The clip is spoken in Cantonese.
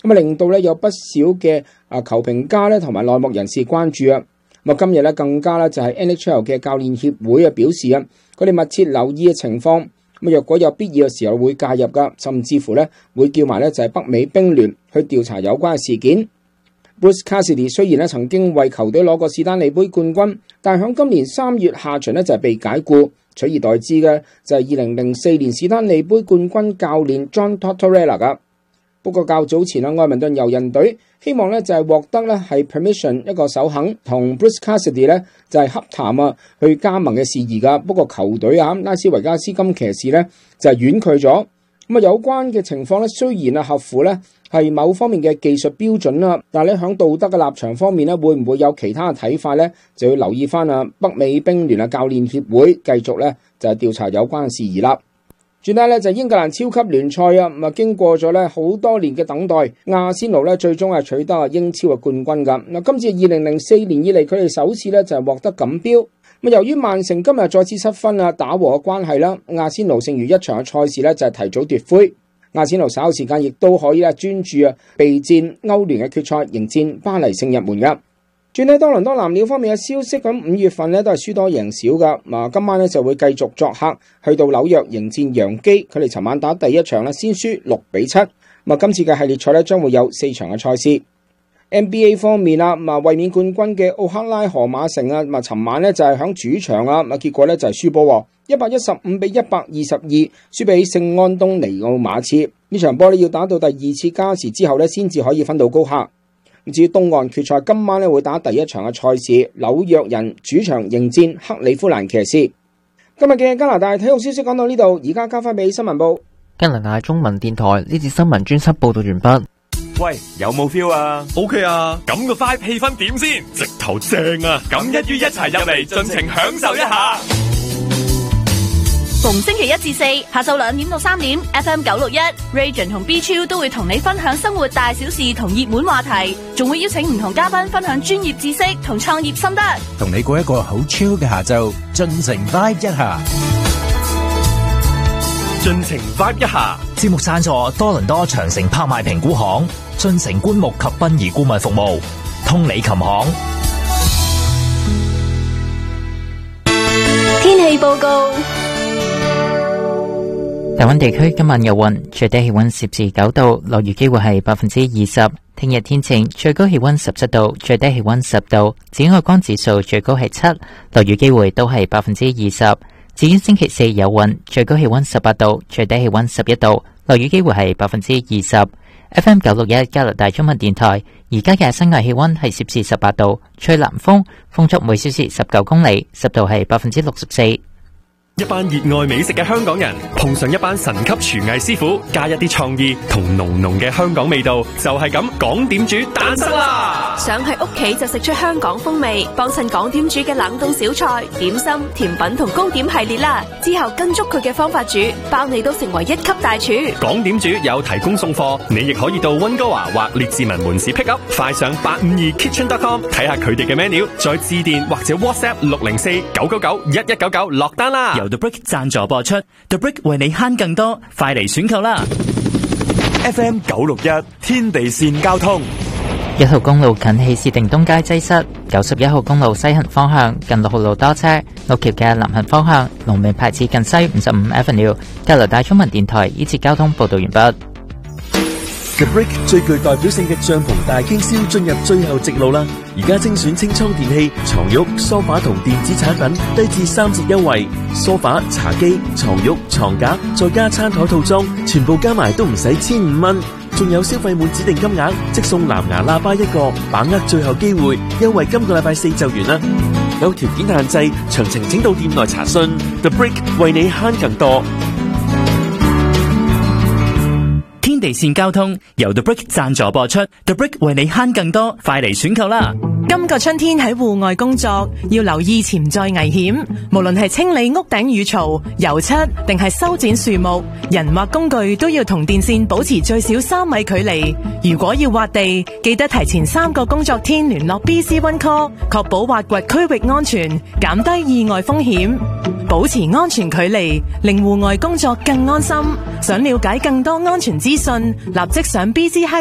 咁令到咧有不少嘅球評家咧同埋內幕人士關注啊。咁今日咧更加咧就係 NHL 嘅教練協會表示啊，佢哋密切留意嘅情況，咁若果有必要嘅時候會介入噶，甚至乎咧會叫埋咧就係北美兵聯去調查有關嘅事件。Bruce Cassidy 雖然咧曾經為球隊攞過史丹利杯冠軍，但係響今年3月下旬咧就係被解僱，取而代之嘅就係2004年史丹利杯冠軍教練 John Tortorella 噶。不過較早前愛民頓遊人隊希望咧就係獲得咧係 permission 一個首肯同 Bruce Cassidy 咧就係洽談去加盟嘅事宜噶。不過球隊拉斯維加斯金騎士咧就係婉拒咗。咁有關嘅情況咧雖然合乎咧係某方面嘅技術標準啦，但係咧響道德嘅立場方面咧會唔會有其他嘅睇法咧，就要留意翻北美兵聯教練協會繼續咧就係調查有關嘅事宜啦。轉頭咧就英格蘭超級聯賽啊，經過咗咧好多年嘅等待，阿仙奴咧最終係取得英超嘅冠軍噶。今次2004年以嚟佢哋首次咧就係獲得錦標。由於曼城今日再次失分打和嘅關係啦，阿仙奴剩餘一場嘅賽事咧就係提早奪灰。阿仙奴稍後時間亦都可以專注備戰歐聯嘅決賽，迎戰巴黎聖日門噶。轉喺多倫多藍鳥方面嘅消息，咁5月份咧都係輸多贏少噶。今晚咧就會繼續作客去到紐約迎戰洋基，佢哋尋晚打第一場咧先輸6-7。今次嘅系列賽咧將會有4場嘅賽事。NBA 方面衛冕冠軍嘅奧克拉荷馬城尋晚咧就係響主場結果咧就係輸波，115-122輸俾聖安東尼奧馬刺。呢場波咧要打到第2次加時之後咧先至可以分到高下。至於東岸決賽，今晚咧會打第一場嘅賽事，紐約人主場迎戰克里夫蘭騎士。今日嘅加拿大體育消息講到呢度，而家交翻俾新聞部。 加拿大中文電台呢節新聞專輯報道完畢。 喂，有冇 feel 啊 ？OK 啊，咁個 vibe 氣氛點先？直頭正啊！咁一於一齊入嚟，盡情享受一下。 逢星期1至4下晝2點到3點 ，FM 961 Region 同 B Chill 都會同你分享生活大小事同熱門話題，仲會邀請唔同嘉賓分享專業知識同創業心得， 同你過一個好 chill 嘅下晝，盡情 vibe 一下。 盡情 vibe 一下。 節目贊助多倫多長城拍賣評估行、進城棺木及殯儀顧問服務、通理琴行。 天氣報告。 大溫地區今晚有雲，最低氣溫攝氏9度，落雨機會係20%。聽日天晴，最高氣溫17度，最低氣溫10度。紫外光指數最高係7，落雨機會都係20%。至於星期4有雲，最高氣溫18度，最低氣溫11度，落雨機會係20%。FM 961加拿大中文電台，而家嘅室外氣溫係攝氏18度，吹南風，風速每小時19公里，濕度係64%。 一班熱愛美食嘅香港人碰上一班神級廚藝師傅，加一啲創意同濃濃嘅香港味道，就係咁港點煮誕生啦！ 想喺屋企就食出香港風味，幫襯港點煮嘅冷凍小菜、點心、甜品同糕點系列啦。之後跟足佢嘅方法煮，包你都成為1級大廚。港點煮有提供送貨，你亦可以到溫哥華或列治文門市 pick up。快上852kitchen.com 睇下佢哋嘅 menu，再致電或者 WhatsApp 604-999-1199落單啦。 由 The Brick 贊助播出 ，The Brick 為你慳更多，快嚟選購啦 ！FM 961天地線交通 ，1號公路近希士定東街擠塞，91號公路西行方向近6號路多車，6橋嘅南行方向龍尾排至近西55 Avenue。加拿大中文電台呢節交通報道完畢。 The Brick 最具代表性嘅帳篷大傾銷進入最後直路啦！而家精選清倉電器、床褥、梳化同電子產品低至3折優惠，梳化、茶几、床褥、床架再加餐台套裝，全部加埋都唔使1500蚊。仲有消費滿指定金額即送藍牙喇叭1個，把握最後機會，優惠今個禮拜4就完啦！有條件限制，詳情請到店內查詢。The Brick 為你慳更多。 天地線交通由 The Brick 贊助播出 ，The Brick 為你慳更多，快嚟選購啦！ 今個春天喺戶外工作要留意潛在危險，無論係清理屋頂雨槽、油漆定係修剪樹木，人或工具都要同電線保持最少3米距離。如果要挖地，記得提前3個工作天聯絡 BC One Call， 確保挖掘區域安全，減低意外風險。保持安全距離，令戶外工作更安心。想了解更多安全資訊，立即上BC